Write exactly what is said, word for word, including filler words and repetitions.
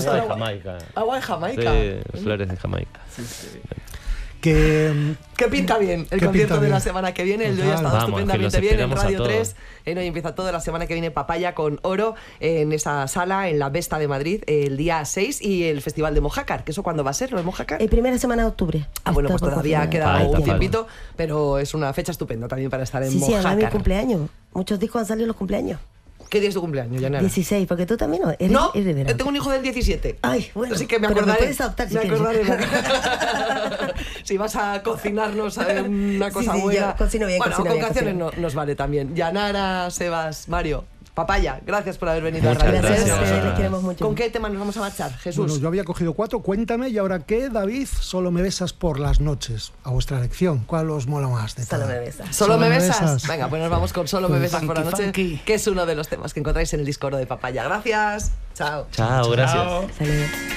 Agua de Jamaica. Agua de Jamaica. Sí, flores de Jamaica. Sí, sí. Que, que pinta bien el concierto de la semana que viene. El de hoy ha estado Vamos, estupendamente bien en Radio tres. Eh, no, y empieza todo la semana que viene Papaya con Oro en esa sala, en la Vesta de Madrid, el día seis. Y el Festival de Mojácar, que eso cuándo va a ser, lo de Mojácar. Eh, primera semana de octubre. Ah, bueno, pues todavía queda falta, un tiempito, pero es una fecha estupenda también para estar en sí, Mojácar. Sí, sí, es mi cumpleaños. Muchos discos han salido en los cumpleaños. ¿Qué día es tu cumpleaños, Yanara? dieciséis, porque tú también no eres, no, eres de verano. Tengo un hijo del diecisiete. Ay, bueno. Así que me pero acordaré. Me puedes adoptar si me quieres. acordaré. Si vas a cocinarnos una cosa sí, sí, buena. Yo cocino bien, bueno, cocino con bien, canciones cocino. No, nos vale también. Yanara, Sebas, Mario, Papaya, gracias por haber venido Muchas a Radio Gracias, gracias. gracias. Les queremos mucho. ¿Con qué tema nos vamos a marchar, Jesús? Bueno, yo había cogido cuatro, cuéntame, ¿y ahora qué, David? Solo me besas por las noches. A vuestra elección, ¿cuál os mola más de Solo todo? me besas. ¿Solo, Solo me me besas? besas. Venga, pues nos vamos con Solo me besas Funky, por la noche, funky. que es uno de los temas que encontráis en el disco de Papaya. Gracias. Chao. Chao, gracias. Chao. Saludos.